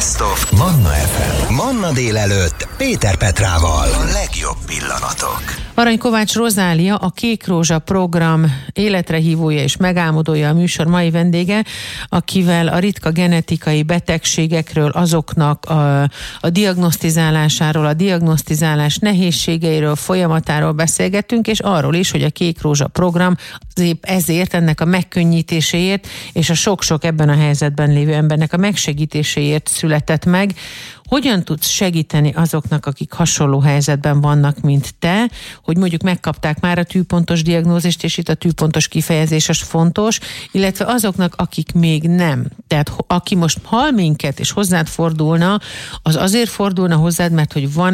Best of Manna FM. Manna délelőtt Péter Petrával. A legjobb pillanatok. Arany Kovács Rozália, a Kék Rózsa program életrehívója és megálmodója a műsor mai vendége, akivel a ritka genetikai betegségekről, azoknak a diagnosztizálásáról, a diagnosztizálás nehézségeiről, folyamatáról beszélgettünk, és arról is, hogy a Kék Rózsa program ezért, ennek a megkönnyítéséért és a sok-sok ebben a helyzetben lévő embernek a megsegítéséért született meg. Hogyan tudsz segíteni azoknak, akik hasonló helyzetben vannak, mint te, hogy mondjuk megkapták már a tűpontos diagnózist, és itt a tűpontos kifejezés az fontos, illetve azoknak, akik még nem. Tehát aki most hall minket, és hozzád fordulna, az azért fordulna hozzád, mert hogy van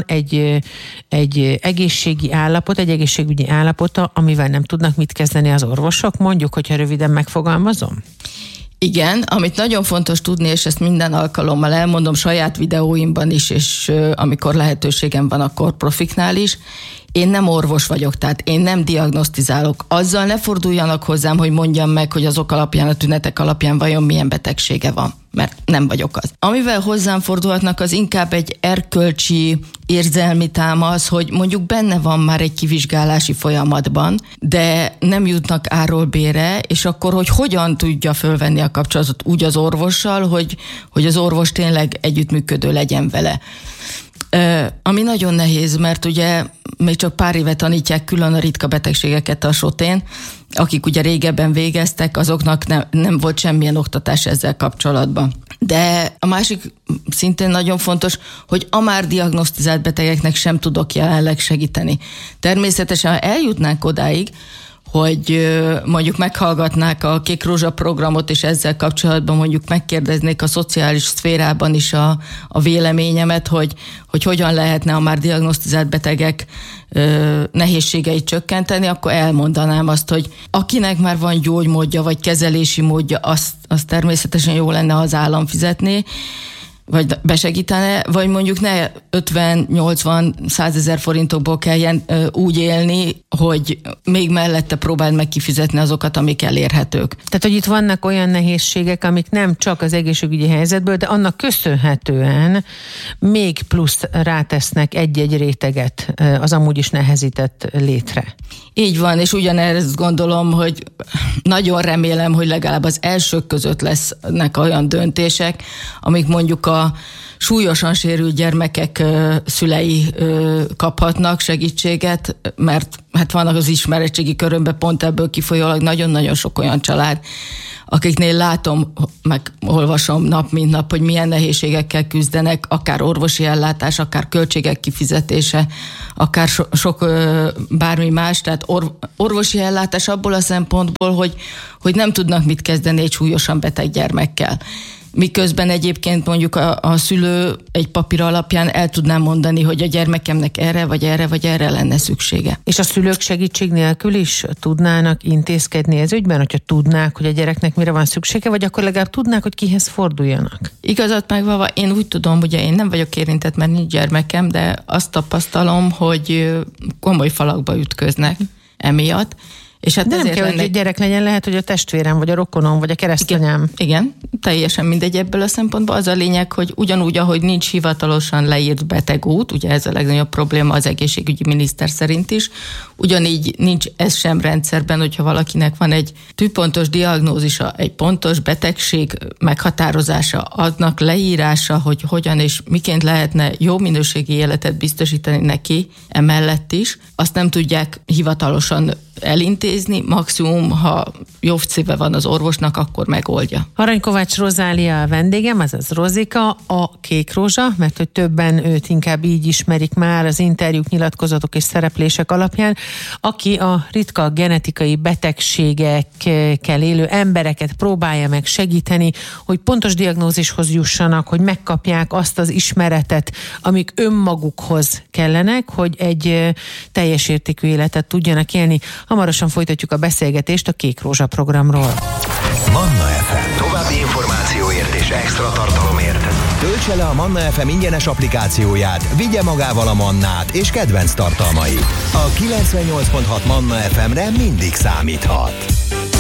egy egészségi állapot, egy egészségügyi állapota, amivel nem tudnak mit kezdeni az orvosok, mondjuk, hogyha röviden megfogalmazom? Igen, amit nagyon fontos tudni, és ezt minden alkalommal elmondom saját videóimban is, és amikor lehetőségem van, akkor profiknál is, én nem orvos vagyok, tehát én nem diagnosztizálok. Azzal ne forduljanak hozzám, hogy mondjam meg, hogy azok alapján, a tünetek alapján vajon milyen betegsége van, mert nem vagyok az. Amivel hozzám fordulhatnak, az inkább egy erkölcsi, érzelmi támasz, hogy mondjuk benne van már egy kivizsgálási folyamatban, de nem jutnak A-ról B-re, és akkor, hogy hogyan tudja fölvenni a kapcsolatot úgy az orvossal, hogy az orvos tényleg együttműködő legyen vele. Ami nagyon nehéz, mert ugye még csak pár éve tanítják külön a ritka betegségeket a SOT-én, akik ugye régebben végeztek, azoknak nem volt semmilyen oktatás ezzel kapcsolatban. De a másik szintén nagyon fontos, hogy a már diagnosztizált betegeknek sem tudok jelenleg segíteni. Természetesen, ha eljutnánk odáig, hogy mondjuk meghallgatnák a Kék Rózsa programot, és ezzel kapcsolatban mondjuk megkérdeznék a szociális szférában is a véleményemet, hogy hogyan lehetne a már diagnosztizált betegek nehézségeit csökkenteni, akkor elmondanám azt, hogy akinek már van gyógymódja, vagy kezelési módja, azt természetesen jó lenne, ha az állam fizetné, vagy besegítene, vagy mondjuk ne 50-80-100 ezer forintokból kelljen úgy élni, hogy még mellette próbáld meg kifizetni azokat, amik elérhetők. Tehát, hogy itt vannak olyan nehézségek, amik nem csak az egészségügyi helyzetből, de annak köszönhetően még plusz rátesznek egy-egy réteget az amúgy is nehezített létre. Így van, és ugyanezt gondolom, hogy nagyon remélem, hogy legalább az elsők között lesznek olyan döntések, amik mondjuk a súlyosan sérült gyermekek szülei kaphatnak segítséget, mert hát vannak az ismeretségi körömben pont ebből kifolyólag nagyon-nagyon sok olyan család, akiknél látom, meg olvasom nap mint nap, hogy milyen nehézségekkel küzdenek, akár orvosi ellátás, akár költségek kifizetése, akár sok bármi más, tehát orvosi ellátás abból a szempontból, hogy nem tudnak mit kezdeni egy súlyosan beteg gyermekkel. Miközben egyébként mondjuk a szülő egy papír alapján el tudná mondani, hogy a gyermekemnek erre, vagy erre, vagy erre lenne szüksége. És a szülők segítség nélkül is tudnának intézkedni ez ügyben, hogyha tudnák, hogy a gyereknek mire van szüksége, vagy akkor legalább tudnák, hogy kihez forduljanak? Igazat megvalva, én úgy tudom, ugye én nem vagyok érintett, mert nincs gyermekem, de azt tapasztalom, hogy komoly falakba ütköznek emiatt. És hát de nem kell, hogy egy gyerek legyen, lehet, hogy a testvérem, vagy a rokonom, vagy a keresztanyám. Igen, teljesen mindegy ebből a szempontból. Az a lényeg, hogy ugyanúgy, ahogy nincs hivatalosan leírt betegút, ugye ez a legnagyobb probléma az egészségügyi miniszter szerint is, ugyanígy nincs ez sem rendszerben, hogyha valakinek van egy tűpontos diagnózisa, egy pontos betegség meghatározása, adnak leírása, hogy hogyan és miként lehetne jó minőségi életet biztosítani neki emellett is, azt nem tudják hivatalosan elintézni, maximum, ha jobb szíve van az orvosnak, akkor megoldja. Arany Kovács Rozália a vendégem, azaz Rozika, a Kék Rózsa, mert hogy többen őt inkább így ismerik már az interjúk, nyilatkozatok és szereplések alapján, aki a ritka genetikai betegségekkel élő embereket próbálja meg segíteni, hogy pontos diagnózishoz jussanak, hogy megkapják azt az ismeretet, amik önmagukhoz kellenek, hogy egy teljes értékű életet tudjanak élni. Hamarosan folytatjuk a beszélgetést a Kék Rózsa programról. Manna FM. További információért és extra tartalomért töltse le a Manna FM ingyenes applikációját, vigye magával a Mannát és kedvenc tartalmait. A 98.6 Manna FM-re mindig számíthat.